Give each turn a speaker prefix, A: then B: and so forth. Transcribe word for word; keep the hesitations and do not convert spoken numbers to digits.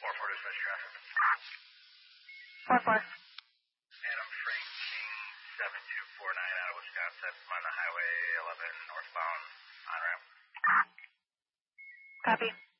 A: four four dispatch traffic.
B: four four.
A: Adam Freight King seven two four nine out of Wisconsin. I'm on the Highway eleven northbound on-ramp.
B: Copy.